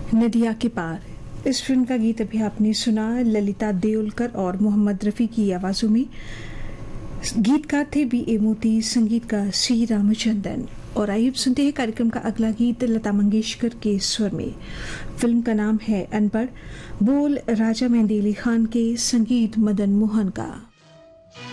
नदिया के पार। इस फिल्म का गीत अभी आपने सुना ललिता देओलकर और मोहम्मद रफ़ी की आवाज़ों में। गीतकार थे B.A. मोती, संगीतकार C. रामचंद्रन। और आइए सुनते हैं कार्यक्रम का अगला गीत लता मंगेशकर के स्वर में। फिल्म का नाम है अनपढ़, बोल राजा मेहंदी अली खान के, संगीत मदन मोहन का।